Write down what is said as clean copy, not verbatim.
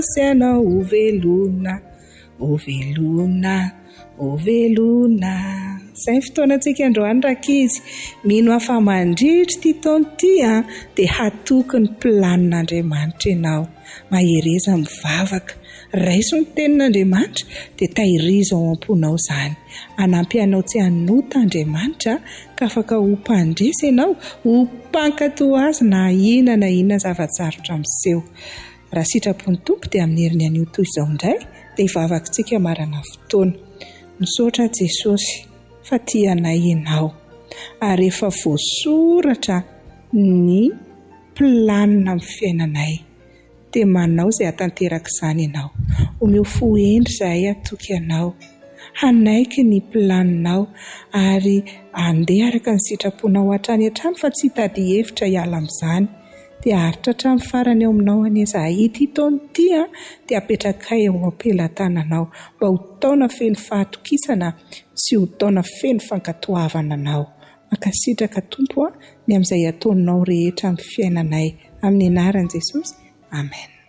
Sianao ovelona, ovelona, ovelona. Izay fotoanantsika androany rakizy. Mino afa mandritry ty taona ty dia hatoky ny planin'Andriamanitra ianao. Mahereza mivavaka. Raiso ny tenin'Andriamanitra dia tahiriza ao am-ponao izany. Hanampy anao tsy hanota Andriamanitra ka afaka ho mpandresy ianao, ho mpankatoa azy na inona zava-tsarotra miseho. Raha sitrapon'ny Tompo dia amin'ny heriny anio toy izao indray dia hivavakantsika marana fotoana. Misaotra Jesosy fa tia anay ianao ary efa voasoratra ny planina amin'ny fiainanay dia manao izay hatanteraka izany ianao. Omeo fohendry izahay hatoky anao, hanaiky ny planinao ary handeha araka ny sitraponao hatrany hatrany fa tsy hitady hevitra hiala amin'izany. Dia haritra hatramin'ny farany ao aminao aneza ity taona ity dia apetraka eo am-pelantananao mba ho taona feno fahatokisana sy ho taona feno fankatoavana anao. Mankasitraka Tompo ny amin'izay ataonao rehetra amin'ny fiainanay. Amin'ny anaran'i Jesosy. Amen.